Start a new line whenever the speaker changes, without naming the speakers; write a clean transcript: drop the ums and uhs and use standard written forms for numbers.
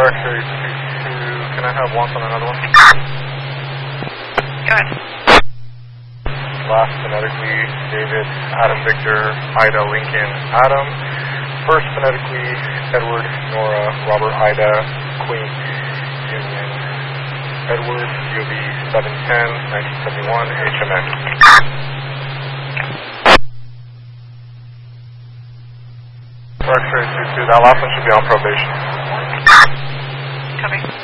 X-ray 22, can I have once on another one?
Go ahead.
Last phonetically, David, Adam, Victor, Ida, Lincoln, Adam. First phonetically, Edward, Nora, Robert, Ida, Queen, Union, Edward, UB 710, 1971, HMX. X-ray 22, that last one should be on probation.
Copy.